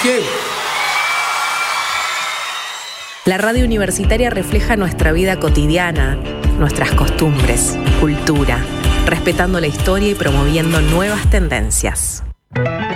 que... La radio universitaria refleja nuestra vida cotidiana, nuestras costumbres, cultura, respetando la historia y promoviendo nuevas tendencias.